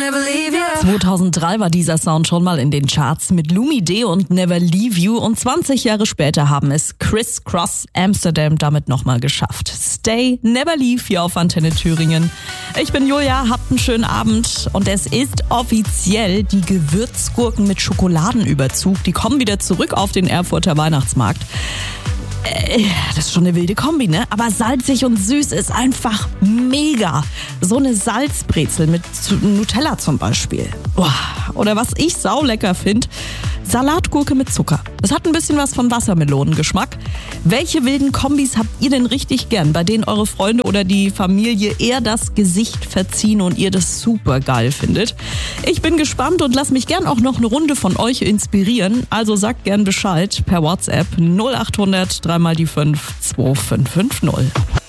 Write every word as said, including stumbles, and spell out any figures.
zweitausenddrei war dieser Sound schon mal in den Charts mit Lumidee und Never Leave You und zwanzig Jahre später haben es Criss Cross Amsterdam damit nochmal geschafft. Stay, Never Leave hier auf Antenne Thüringen. Ich bin Julia, habt einen schönen Abend und es ist offiziell, die Gewürzgurken mit Schokoladenüberzug, die kommen wieder zurück auf den Erfurter Weihnachtsmarkt. Das ist schon eine wilde Kombi, ne? Aber salzig und süß ist einfach mega. So eine Salzbrezel mit Nutella zum Beispiel. Oder was ich saulecker finde, Salatgurke mit Zucker. Das hat ein bisschen was von Wassermelonengeschmack. Welche wilden Kombis habt ihr denn richtig gern, bei denen eure Freunde oder die Familie eher das Gesicht verziehen und ihr das super geil findet? Ich bin gespannt und lasst mich gern auch noch eine Runde von euch inspirieren. Also sagt gern Bescheid per WhatsApp null acht hundert drei mal die fünf zwei fünf fünf null.